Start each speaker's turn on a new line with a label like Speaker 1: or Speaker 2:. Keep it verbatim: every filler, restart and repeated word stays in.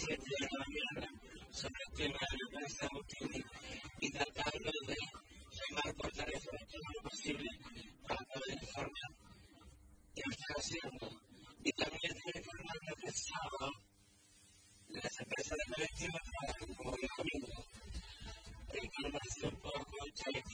Speaker 1: siete de la mañana sobre el tema de la empresa Butini y tratando de llamar por teléfono todo lo posible para poder informar qué están haciendo. Y también estoy informando que el sábado las empresas de colectivos trabajan como domingo. La información por Concha y